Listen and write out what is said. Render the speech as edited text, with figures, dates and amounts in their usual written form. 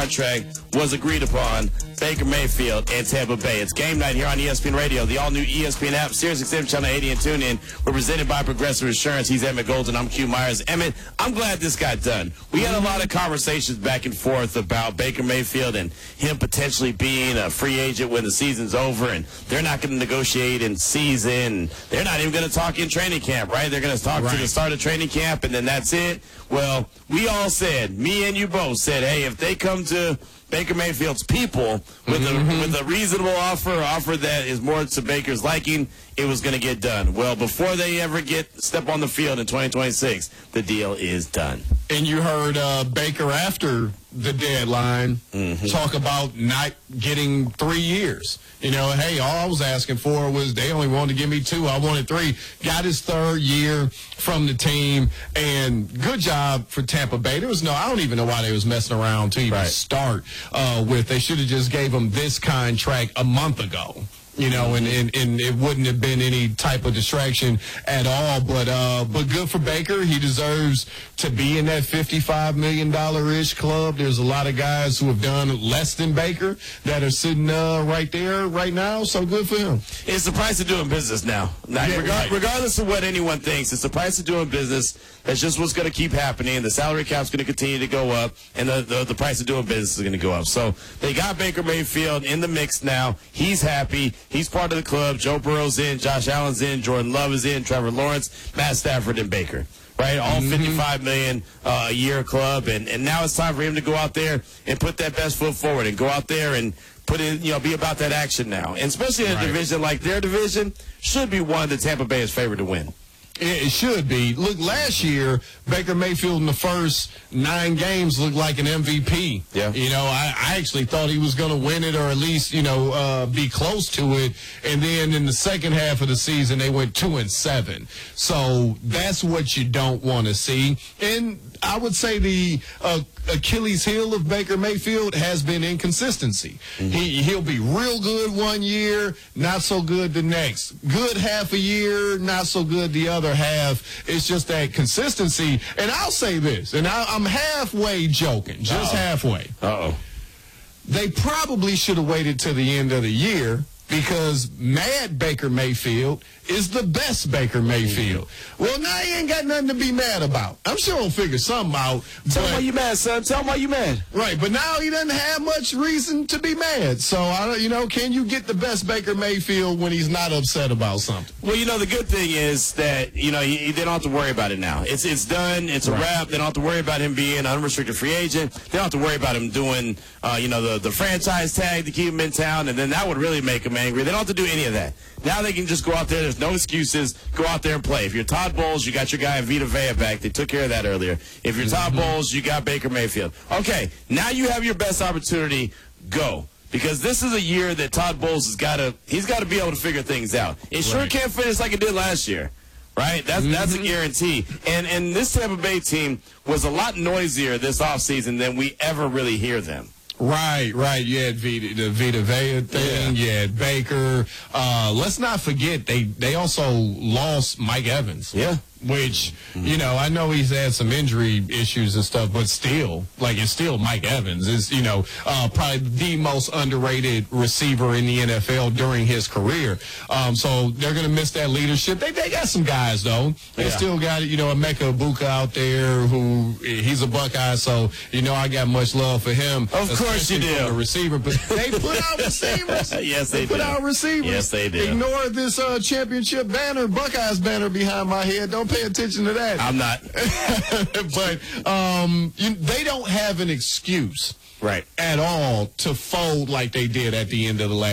contract was agreed upon. Baker Mayfield and Tampa Bay. It's game night here on ESPN Radio, the all-new ESPN app, SiriusXM Channel 80 and TuneIn. We're presented by Progressive Insurance. He's Emmett Golden. I'm Q Myers. Emmett, I'm glad this got done. We had a lot of conversations back and forth about Baker Mayfield and him potentially being a free agent when the season's over, and they're not going to negotiate in season. They're not even going to talk in training camp, right? They're going to talk to the start of training camp, and then that's it. Well, we all said, me and you both said, hey, if they come to Baker Mayfield's people with a reasonable offer that is more to Baker's liking, it was going to get done. Well, before they ever step on the field in 2026, the deal is done. And you heard Baker after the deadline talk about not getting 3 years. You know, hey, all I was asking for was they only wanted to give me 2. I wanted 3. Got his 3rd year from the team, and good job for Tampa Bay. There was I don't even know why they was messing around to even start with. They should have just gave him this contract a month ago. You know, and it wouldn't have been any type of distraction at all. But good for Baker. He deserves to be in that $55 million-ish club. There's a lot of guys who have done less than Baker that are sitting right there right now. So good for him. It's the price of doing business now. Regardless of what anyone thinks, it's the price of doing business. That's just what's going to keep happening. The salary cap's going to continue to go up, and the price of doing business is going to go up. So they got Baker Mayfield in the mix now. He's happy. He's part of the club. Joe Burrow's in. Josh Allen's in. Jordan Love is in. Trevor Lawrence, Matt Stafford, and Baker. Right? All $55 million a year club. And now it's time for him to go out there and put that best foot forward and go out there and put in, be about that action now. And especially in a division like their division, should be one that Tampa Bay is favored to win. It should be. Look, last year, Baker Mayfield in the first 9 games looked like an MVP. Yeah. You know, I actually thought he was going to win it or at least, be close to it. And then in the second half of the season, they went 2-7. So that's what you don't want to see. And I would say the Achilles heel of Baker Mayfield has been inconsistency. He'll be real good one year, not so good the next. Good half a year, not so good the other half. It's just that consistency. And I'll say this, and I'm halfway joking, just halfway. They probably should have waited till the end of the year, because mad Baker Mayfield is the best Baker Mayfield. Well, now he ain't got nothing to be mad about. I'm sure he'll figure something out. Tell him why you mad, son. Tell him why you mad. Right, but now he doesn't have much reason to be mad. So, can you get the best Baker Mayfield when he's not upset about something? Well, the good thing is that, they don't have to worry about it now. It's done. It's a wrap. They don't have to worry about him being an unrestricted free agent. They don't have to worry about him doing, the franchise tag to keep him in town, and then that would really make him angry. They don't have to do any of that. Now they can just go out there. There's no excuses. Go out there and play. If you're Todd Bowles, you got your guy Vita Vea back. They took care of that earlier. If you're Todd Bowles, you got Baker Mayfield. Okay, now you have your best opportunity. Go. Because this is a year that Todd Bowles has got to be able to figure things out. It sure can't finish like it did last year. Right? That's a guarantee. And this Tampa Bay team was a lot noisier this offseason than we ever really hear them. Right. You had the Vita Vea thing. You had Baker. Let's not forget they also lost Mike Evans. Yeah. Which, I know he's had some injury issues and stuff, but still, it's still Mike Evans. Is probably the most underrated receiver in the NFL during his career. So they're going to miss that leadership. They got some guys, though. They still got, Emeka Egbuka out there who he's a Buckeye, so, I got much love for him. Of course you do. The receiver, but they put out receivers. Yes, they put out receivers. Yes, they did. Ignore this championship banner, Buckeyes banner behind my head. Don't pay attention to that. I'm not. But they don't have an excuse at all to fold like they did at the end of the last